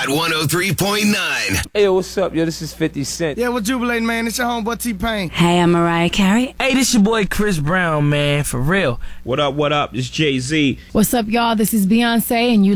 Hot 103.9. Hey, yo, what's up, yo? This is 50 Cent. Yeah, we're jubilating, man. It's your homeboy T-Pain. Hey, I'm Mariah Carey. Hey, this your boy Chris Brown, man, for real. What up, what up? It's Jay-Z. What's up, y'all? This is Beyonce, and you